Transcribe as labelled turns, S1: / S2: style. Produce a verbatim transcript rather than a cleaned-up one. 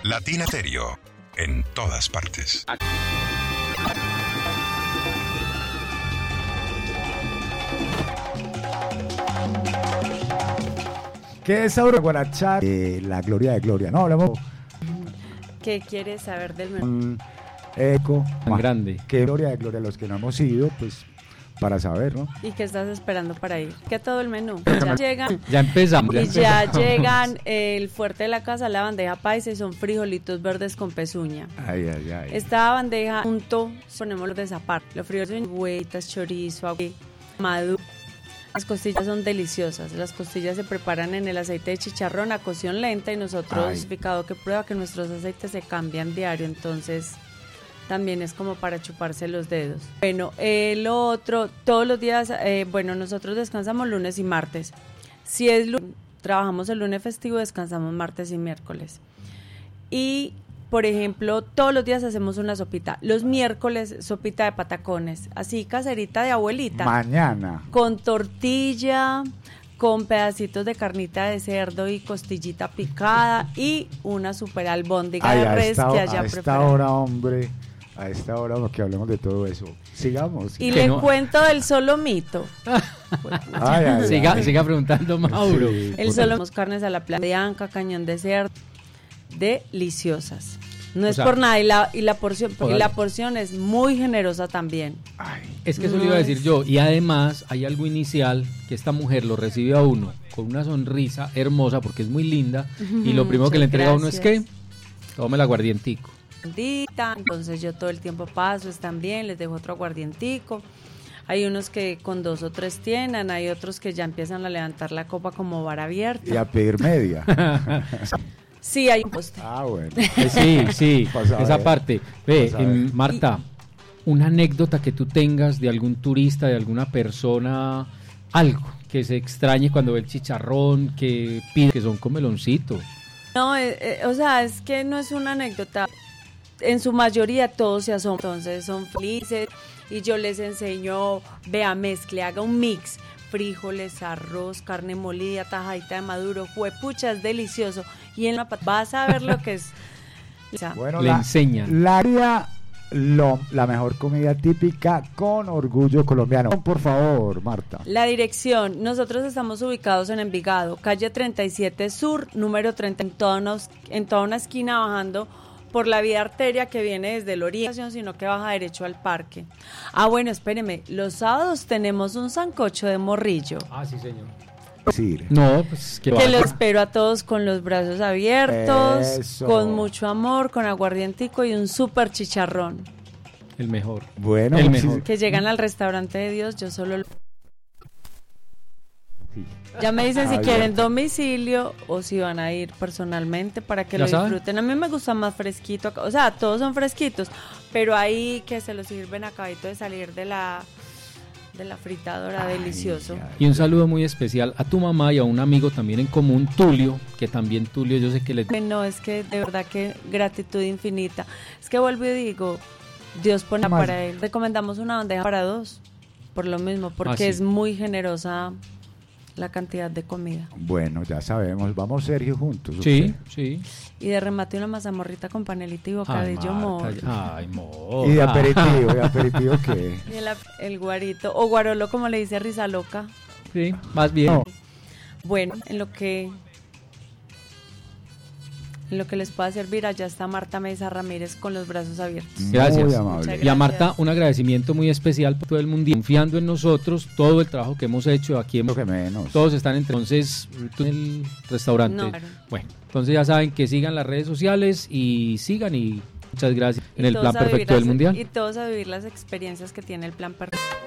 S1: Latina Stereo, en todas partes.
S2: ¿Qué es ahora guarachar? Eh, la gloria de Gloria, ¿no? Hablamos.
S3: ¿Qué quieres saber del menú?
S2: Un eco
S4: tan grande.
S2: ¿Qué gloria de Gloria? Los que no hemos ido, pues, para saber, ¿no?
S3: ¿Y qué estás esperando para ir? ¿Qué todo el menú? Ya llegan.
S4: Ya empezamos.
S3: Y ya llegan el fuerte de la casa, la bandeja paisa, y son frijolitos verdes con pezuña.
S2: Ay, ay, ay.
S3: Esta bandeja, junto, ponemos los de zapar. Los frijoles, huevitas, chorizo, agua, maduro. Las costillas son deliciosas. Las costillas se preparan en el aceite de chicharrón a cocción lenta y nosotros, Ay. picado que prueba que nuestros aceites se cambian diario, entonces también es como para chuparse los dedos. Bueno, el eh, otro, todos los días, eh, bueno, nosotros descansamos lunes y martes. Si es lunes, trabajamos el lunes festivo, descansamos martes y miércoles. Y por ejemplo, todos los días hacemos una sopita. Los miércoles, sopita de patacones, así caserita de abuelita.
S2: Mañana.
S3: Con tortilla, con pedacitos de carnita de cerdo y costillita picada y una super albóndiga
S2: Ay,
S3: de res
S2: esta,
S3: que haya
S2: a esta
S3: preparado.
S2: hora, hombre, a esta hora que hablemos de todo eso. Sigamos.
S3: Y le
S4: no?
S3: cuento del solomito.
S2: Ay, ay,
S4: siga,
S2: ay.
S4: siga preguntando, Mauro.
S2: Sí,
S3: El solomito, carnes a la plancha de anca, cañón de cerdo. Deliciosas. No
S4: O
S3: es
S4: sea,
S3: por nada y la y la porción y
S4: Ojalá.
S3: la porción es muy generosa también.
S2: Ay,
S4: Es que eso
S3: No
S4: le iba a decir
S3: es-
S4: yo. Y además hay algo inicial que esta mujer lo recibe a uno con una sonrisa hermosa porque es muy linda. Y lo primero que le
S3: Muchas
S4: entrega a uno es que
S3: gracias.
S4: tome el aguardientico.
S3: Bendita, entonces yo todo el tiempo paso, están bien, les dejo otro aguardientico. Hay unos que con dos o tres tienen, hay otros que ya empiezan a levantar la copa como bar abierta.
S2: y a pedir media.
S3: Sí, hay un postre.
S2: Ah, bueno.
S4: Eh, sí, sí,
S2: Vas a
S4: esa
S2: ver.
S4: parte. Ve,
S2: Vas a ver.
S4: em, Marta, una anécdota que tú tengas de algún turista, de alguna persona, algo que se extrañe cuando ve el chicharrón, que pide que son comeloncitos.
S3: No, eh, eh, o sea, es que no es una anécdota. En su mayoría todos se asombran, entonces son felices y yo les enseño, vea, mezcle, haga un mix, frijoles, arroz, carne molida, tajadita de maduro, juepucha, es delicioso. Y en la pat- vas a ver lo que es. O sea,
S2: Bueno,
S4: Le
S2: la,
S4: enseñan.
S2: la área, lo, la mejor comida típica con orgullo colombiano. Por favor, Marta.
S3: la dirección, nosotros estamos ubicados en Envigado, calle treinta y siete Sur, número treinta, en toda una, en toda una esquina bajando por la vía arteria que viene desde el oriente, sino que baja derecho al parque. Ah, bueno, espéreme, los sábados tenemos un sancocho de morrillo,
S4: Ah, sí, señor.
S2: Decir.
S4: No, pues que
S3: que
S4: va.
S3: lo espero a todos con los brazos abiertos,
S2: Eso.
S3: con mucho amor, con aguardientico y un súper chicharrón.
S4: El mejor.
S2: Bueno,
S4: El
S2: muchis-
S4: mejor.
S3: Que llegan al restaurante de Dios, yo solo... lo- Ya me dicen si
S2: Ah,
S3: quieren
S2: bien.
S3: domicilio o si van a ir personalmente para que
S4: ¿Ya
S3: lo
S4: saben?
S3: disfruten. A mí me gusta más fresquito, acá. O sea, todos son fresquitos, pero ahí que se los sirven acabadito de salir de la de la fritadora,
S2: Ay,
S3: delicioso.
S2: ay.
S4: Y un saludo muy especial a tu mamá y a un amigo también en común, Tulio, que también Tulio yo sé que le...
S3: No, es que de verdad que gratitud infinita. Es que vuelvo y digo, Dios pone
S2: Más.
S3: para él. Recomendamos una bandeja para dos, por lo mismo, porque
S4: Ah, sí.
S3: es muy generosa la cantidad de comida.
S2: Bueno, ya sabemos. Vamos, Sergio, juntos.
S4: Sí,
S2: usted.
S4: sí.
S3: Y de remate una mazamorrita con panelita y
S4: Ay,
S3: bocadillo, amor.
S4: Marta, ay, amor.
S2: Y de aperitivo, ¿de aperitivo qué?
S3: Y el, el guarito, o guarolo como le dice Risa Loca.
S4: Sí, más bien.
S2: No.
S3: Bueno, en lo que en lo que les pueda servir, allá está Marta Mesa Ramírez con los brazos abiertos.
S4: Gracias.
S2: Muy amable.
S3: Muchas
S4: Y a Marta,
S3: gracias.
S4: un agradecimiento muy especial por todo el mundo, confiando en nosotros, todo el trabajo que hemos hecho aquí en...
S2: Lo que menos.
S4: Todos están entre... Entonces, tú en el restaurante.
S3: No, claro.
S4: Bueno, entonces ya saben que sigan las redes sociales y sigan y muchas gracias en
S3: Y
S4: el
S3: todos
S4: plan
S3: a vivir
S4: perfecto del
S3: las-
S4: mundial.
S3: Y todos a vivir las experiencias que tiene el plan perfecto.